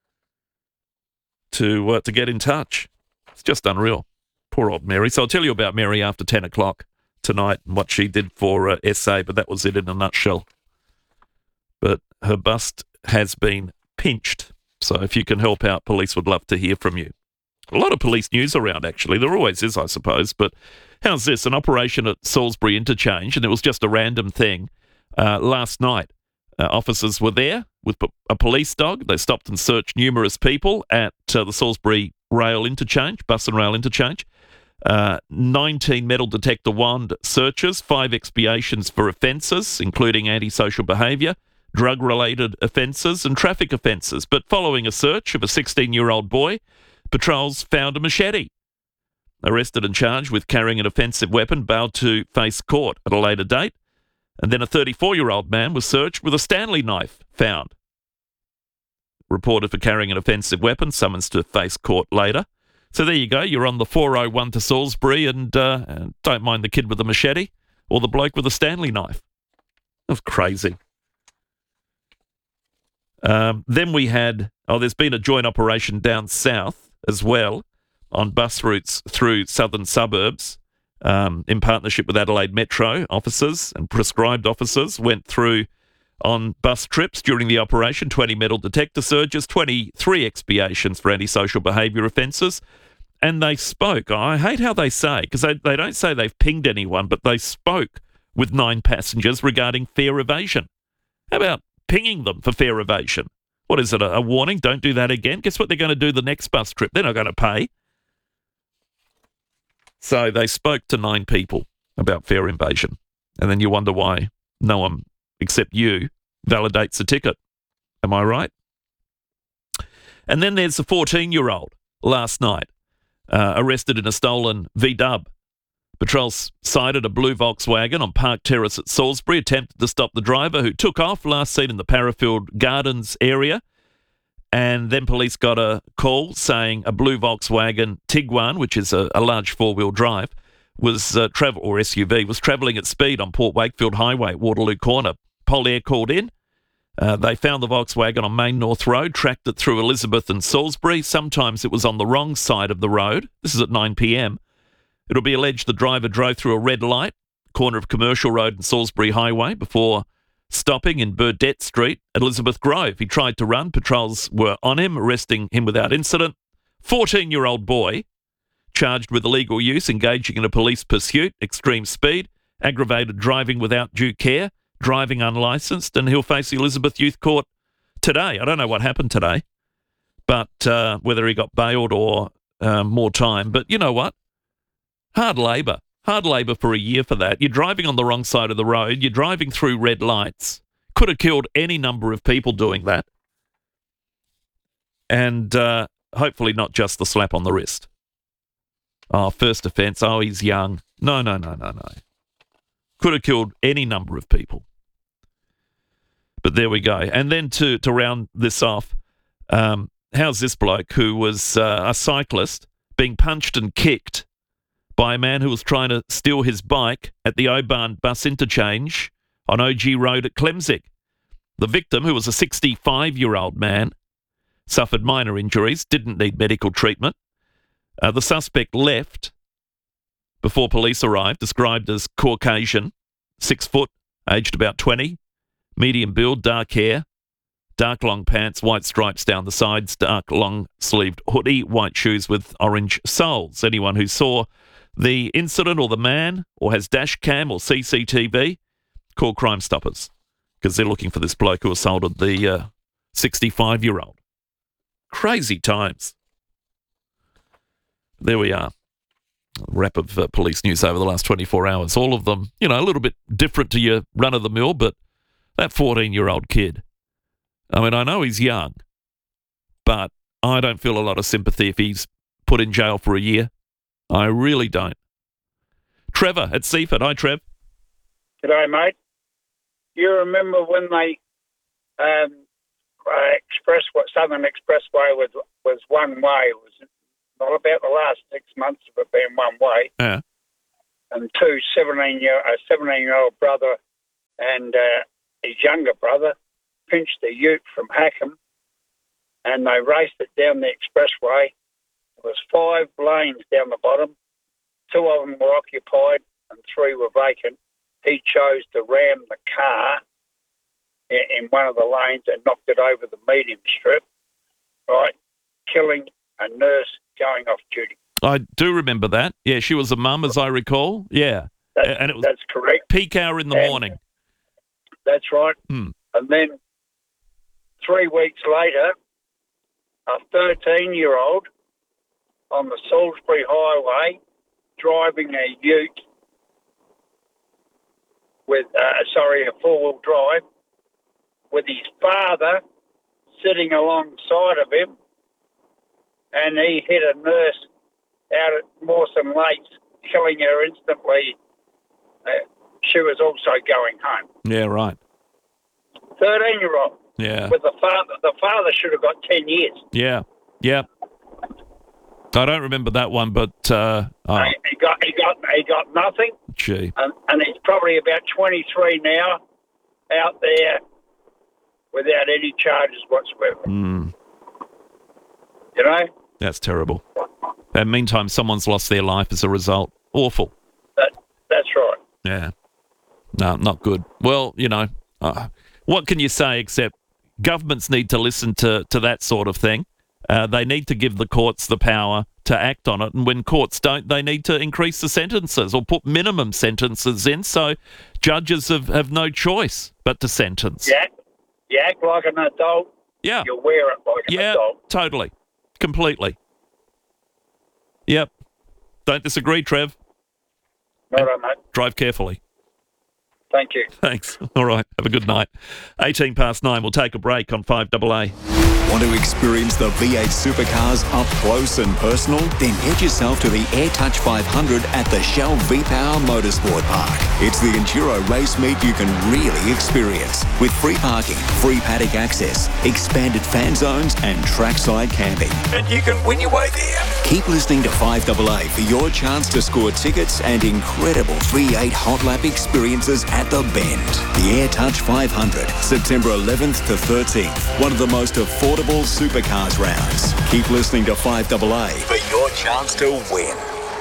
to get in touch. It's just unreal. Poor old Mary. So I'll tell you about Mary after 10 o'clock tonight and what she did for SA, but that was it in a nutshell. But her bust has been pinched. So if you can help out, police would love to hear from you. A lot of police news around, actually. There always is, I suppose. But how's this? An operation at Salisbury Interchange, and it was just a random thing. Last night, officers were there with a police dog. They stopped and searched numerous people at the Salisbury Rail Interchange, bus and rail interchange. 19 metal detector wand searches, 5 expiations for offences, including antisocial behaviour, drug-related offences and traffic offences. But following a search of a 16-year-old boy, patrols found a machete. Arrested and charged with carrying an offensive weapon, bailed to face court at a later date. And then a 34-year-old man was searched with a Stanley knife found. Reported for carrying an offensive weapon, summons to face court later. So there you go. You're on the 401 to Salisbury and don't mind the kid with the machete or the bloke with a Stanley knife. That's crazy. Then we had, there's been a joint operation down south as well on bus routes through southern suburbs. In partnership with Adelaide Metro, officers and prescribed officers went through on bus trips during the operation, 20 metal detector searches, 23 expiations for antisocial behaviour offences, and they spoke. I hate how they say, because they don't say they've pinged anyone, but they spoke with 9 passengers regarding fare evasion. How about pinging them for fare evasion? What is it, a warning? Don't do that again? Guess what they're going to do the next bus trip? They're not going to pay. So they spoke to 9 people about fare evasion. And then you wonder why no one except you validates the ticket. Am I right? And then there's a 14-year-old last night arrested in a stolen VW. Patrols sighted a blue Volkswagen on Park Terrace at Salisbury, attempted to stop the driver who took off, last seen in the Parafield Gardens area. And then police got a call saying a blue Volkswagen Tiguan, which is a large four-wheel drive, was SUV, was travelling at speed on Port Wakefield Highway, Waterloo Corner. Polair called in. They found the Volkswagen on Main North Road, tracked it through Elizabeth and Salisbury. Sometimes it was on the wrong side of the road. This is at 9 p.m. It'll be alleged the driver drove through a red light, corner of Commercial Road and Salisbury Highway, before stopping in Burdett Street at Elizabeth Grove. He tried to run. Patrols were on him, arresting him without incident. 14-year-old boy charged with illegal use, engaging in a police pursuit, extreme speed, aggravated driving without due care, driving unlicensed, and he'll face the Elizabeth Youth Court today. I don't know what happened today, but whether he got bailed or more time. But you know what? Hard labour for a year for that. You're driving on the wrong side of the road. You're driving through red lights. Could have killed any number of people doing that. And hopefully not just the slap on the wrist. Oh, first offence. Oh, he's young. No. Could have killed any number of people. But there we go. And then to round this off, how's this bloke who was a cyclist being punched and kicked by a man who was trying to steal his bike at the Oban bus interchange on OG Road at Clemzig. The victim, who was a 65-year-old man, suffered minor injuries, didn't need medical treatment. The suspect left before police arrived, described as Caucasian, 6 foot, aged about 20, medium build, dark hair, dark long pants, white stripes down the sides, dark long-sleeved hoodie, white shoes with orange soles. Anyone who saw the incident or the man or has dash cam or CCTV, call Crime Stoppers, because they're looking for this bloke who assaulted the 65-year-old. Crazy times. There we are. wrap of police news over the last 24 hours. All of them, a little bit different to your run-of-the-mill, but that 14-year-old kid, I mean, I know he's young, but I don't feel a lot of sympathy if he's put in jail for a year. I really don't. Trevor at Seaford. Hi, Trev. G'day, mate. You remember when they Southern Expressway was one way? It was not about the last 6 months of it being one way. Yeah. And a 17-year-old brother and his younger brother pinched a ute from Hackham, and they raced it down the expressway. There was 5 lanes down the bottom. 2 of them were occupied and 3 were vacant. He chose to ram the car in one of the lanes and knocked it over the medium strip, right, killing a nurse going off duty. I do remember that. Yeah, she was a mum, as I recall. Yeah. And it was that's correct. Peak hour in the morning. That's right. And then 3 weeks later, a 13-year-old on the Salisbury Highway driving a ute with, a four-wheel drive, with his father sitting alongside of him, and he hit a nurse out at Mawson Lakes, killing her instantly. She was also going home. Yeah, right. 13-year-old. Yeah. With the father should have got 10 years. Yeah. I don't remember that one, but He got nothing. Gee. And he's probably about 23 now, out there without any charges whatsoever. That's terrible. And meantime, someone's lost their life as a result. Awful. That's right. Yeah. No, not good. Well, what can you say except governments need to listen to that sort of thing. They need to give the courts the power to act on it. And when courts don't, they need to increase the sentences or put minimum sentences in so judges have no choice but to sentence. You act like an adult. Yeah. You wear it like an adult. Yeah, totally. Completely. Yep. Don't disagree, Trev. All right, mate. Drive carefully. Thank you. Thanks. All right. Have a good night. 9:18. We'll take a break on 5AA. Want to experience the V8 supercars up close and personal? Then head yourself to the AirTouch 500 at the Shell V-Power Motorsport Park. It's the enduro race meet you can really experience, with free parking, free paddock access, expanded fan zones and trackside camping. And you can win your way there. Keep listening to 5AA for your chance to score tickets and incredible V8 hot lap experiences at the Bend. The AirTouch 500, September 11th to 13th. One of the most affordable supercars rounds. Keep listening to 5AA for your chance to win.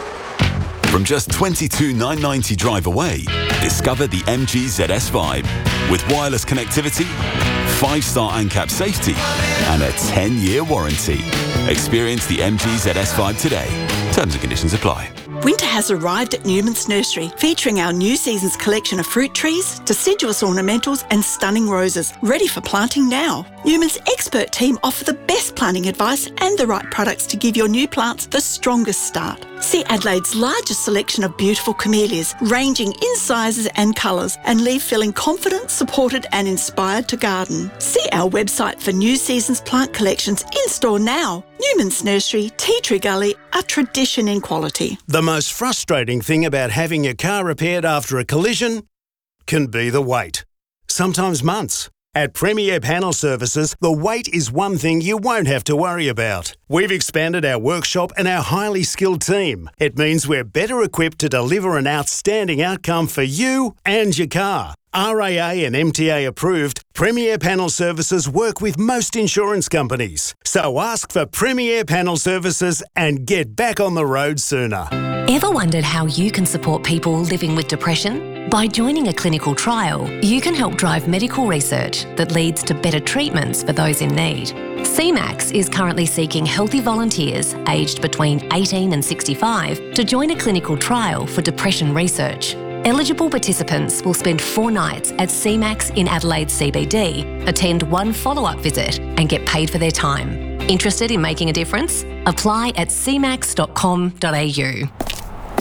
From just $22,990 drive away, discover the MG ZS Vibe. With wireless connectivity, 5-star ANCAP safety, and a 10-year warranty. Experience the MG ZS Vibe today. Terms and conditions apply. Winter has arrived at Newman's Nursery, featuring our new season's collection of fruit trees, deciduous ornamentals and stunning roses, ready for planting now. Newman's expert team offer the best planting advice and the right products to give your new plants the strongest start. See Adelaide's largest selection of beautiful camellias, ranging in sizes and colours, and leave feeling confident, supported and inspired to garden. See our website for new season's plant collections in store now. Newman's Nursery, Tea Tree Gully, a tradition in quality. The most frustrating thing about having your car repaired after a collision can be the wait. Sometimes months. At Premier Panel Services, the wait is one thing you won't have to worry about. We've expanded our workshop and our highly skilled team. It means we're better equipped to deliver an outstanding outcome for you and your car. RAA and MTA approved, Premier Panel Services work with most insurance companies. So ask for Premier Panel Services and get back on the road sooner. Ever wondered how you can support people living with depression? By joining a clinical trial, you can help drive medical research that leads to better treatments for those in need. CMAX is currently seeking healthy volunteers aged between 18 and 65 to join a clinical trial for depression research. Eligible participants will spend 4 nights at CMAX in Adelaide CBD, attend 1 follow-up visit and get paid for their time. Interested in making a difference? Apply at cmax.com.au.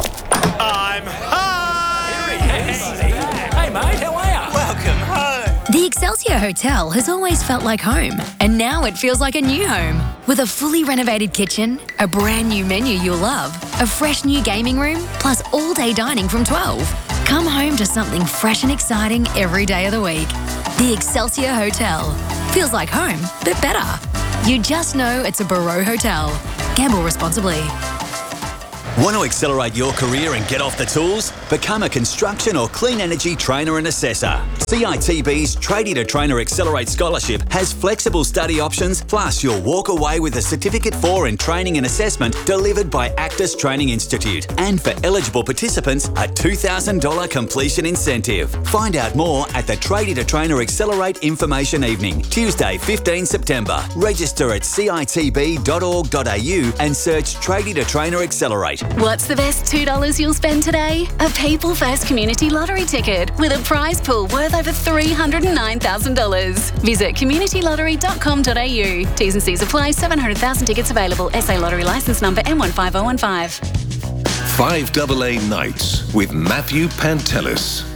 I'm home! Hey mate, how are you? Welcome home! The Excelsior Hotel has always felt like home, and now it feels like a new home. With a fully renovated kitchen, a brand new menu you'll love, a fresh new gaming room, plus all-day dining from 12. Come home to something fresh and exciting every day of the week. The Excelsior Hotel. Feels like home, but better. You just know it's a Barreau Hotel. Gamble responsibly. Want to accelerate your career and get off the tools? Become a construction or clean energy trainer and assessor. CITB's Tradie to Trainer Accelerate Scholarship has flexible study options, plus you'll walk away with a Certificate 4 in Training and Assessment delivered by Actus Training Institute. And for eligible participants, a $2,000 completion incentive. Find out more at the Tradie to Trainer Accelerate Information Evening, Tuesday 15 September. Register at citb.org.au and search Tradie to Trainer Accelerate. What's the best $2 you'll spend today? A People First Community Lottery ticket with a prize pool worth over $309,000. Visit communitylottery.com.au. T's and C's apply. 700,000 tickets available. SA Lottery licence number M15015. 5AA Nights with Matthew Pantelis.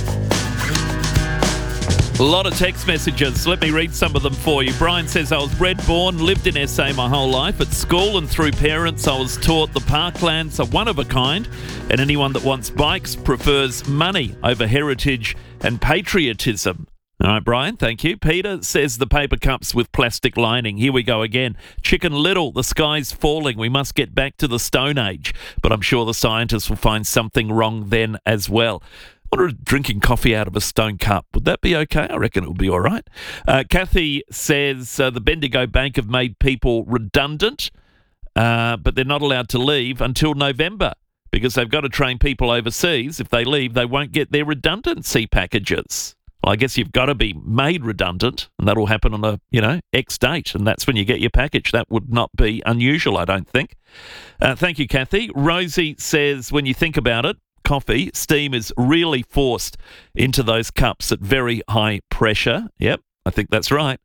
A lot of text messages. Let me read some of them for you. Brian says, I was bred, born, lived in SA my whole life. At school and through parents, I was taught the parklands are one of a kind, and anyone that wants bikes prefers money over heritage and patriotism. All right, Brian, thank you. Peter says the paper cups with plastic lining. Here we go again. Chicken Little, the sky's falling. We must get back to the Stone Age. But I'm sure the scientists will find something wrong then as well. Or drinking coffee out of a stone cup. Would that be okay? I reckon it would be all right. Kathy says the Bendigo Bank have made people redundant, but they're not allowed to leave until November because they've got to train people overseas. If they leave, they won't get their redundancy packages. Well, I guess you've got to be made redundant, and that'll happen on a, X date, and that's when you get your package. That would not be unusual, I don't think. Thank you, Kathy. Rosie says, when you think about it, coffee, steam is really forced into those cups at very high pressure. Yep, I think that's right.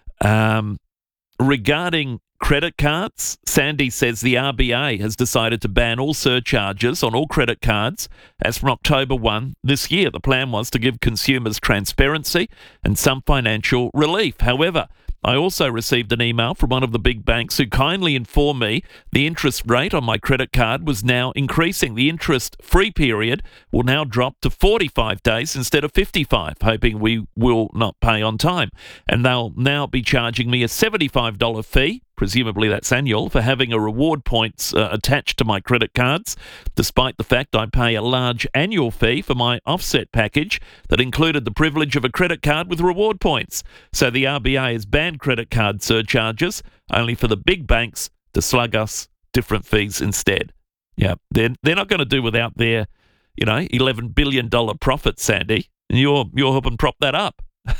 Regarding credit cards, Sandy says the RBA has decided to ban all surcharges on all credit cards as from October 1 this year. The plan was to give consumers transparency and some financial relief. However, I also received an email from one of the big banks who kindly informed me the interest rate on my credit card was now increasing. The interest-free period will now drop to 45 days instead of 55, hoping we will not pay on time. And they'll now be charging me a $75 fee, presumably that's annual, for having a reward points attached to my credit cards, despite the fact I pay a large annual fee for my offset package that included the privilege of a credit card with reward points. So the RBA has banned credit card surcharges, only for the big banks to slug us different fees instead. Yeah, they're not going to do without their, $11 billion profit, Sandy. And you're helping prop that up.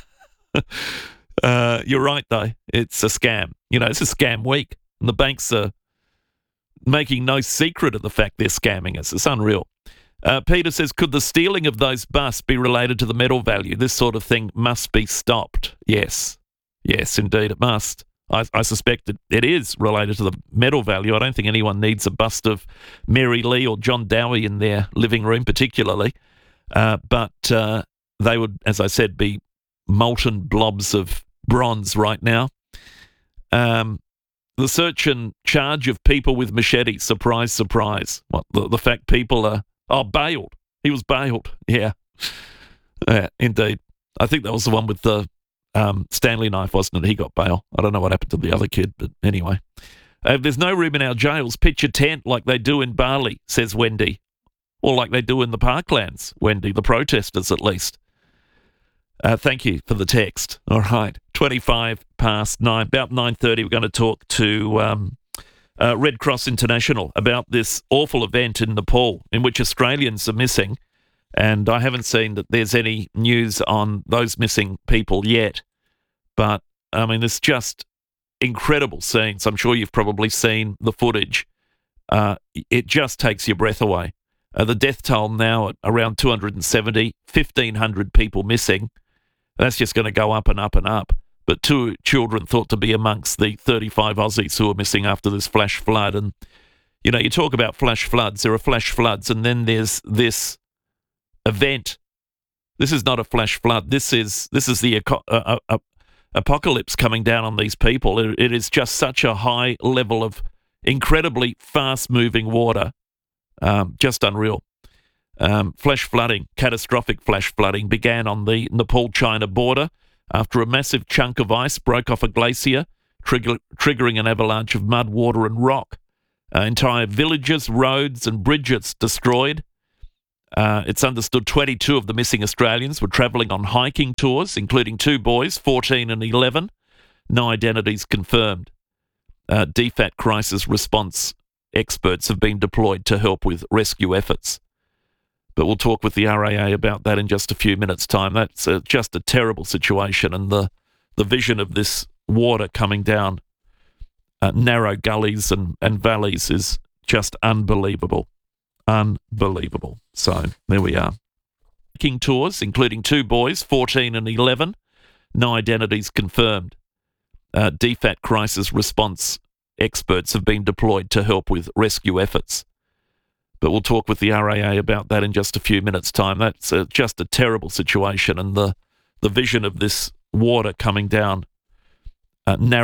You're right, though. It's a scam. It's a scam week. And the banks are making no secret of the fact they're scamming us. It's unreal. Peter says, could the stealing of those busts be related to the metal value? This sort of thing must be stopped. Yes. Yes, indeed, it must. I suspect it is related to the metal value. I don't think anyone needs a bust of Mary Lee or John Dowie in their living room particularly. But they would, as I said, be molten blobs of bronze right now. The search and charge of people with machetes. Surprise, surprise. What, the fact people are... Oh, bailed. He was bailed. Yeah. Yeah, indeed. I think that was the one with the Stanley knife, wasn't it? He got bail. I don't know what happened to the other kid, but anyway. There's no room in our jails. Pitch a tent like they do in Bali, says Wendy. Or like they do in the parklands, Wendy, the protesters at least. Thank you for the text. All right, 25 past 9. About 9:30, we're going to talk to Red Cross International about this awful event in Nepal in which Australians are missing. And I haven't seen that there's any news on those missing people yet. But, I mean, it's just incredible scenes. I'm sure you've probably seen the footage. It just takes your breath away. The death toll now at around 270, 1,500 people missing. That's just going to go up and up and up. But 2 children thought to be amongst the 35 Aussies who are missing after this flash flood. And You know, you talk about flash floods. There are flash floods, and then there's this event. This is not a flash flood. This is the apocalypse coming down on these people. It is just such a high level of incredibly fast-moving water. Just unreal. Flash flooding, catastrophic flash flooding, began on the Nepal-China border after a massive chunk of ice broke off a glacier, triggering an avalanche of mud, water and rock. Entire villages, roads and bridges destroyed. It's understood 22 of the missing Australians were travelling on hiking tours, including 2 boys, 14 and 11. No identities confirmed. DFAT crisis response experts have been deployed to help with rescue efforts. But we'll talk with the RAA about that in just a few minutes' time. That's just a terrible situation, and the vision of this water coming down narrow gullies and valleys is just unbelievable. Unbelievable. So there we are. Hiking tours, including 2 boys, 14 and 11. No identities confirmed. DFAT crisis response experts have been deployed to help with rescue efforts. But we'll talk with the RAA about that in just a few minutes' time. That's just a terrible situation, and the vision of this water coming down narrow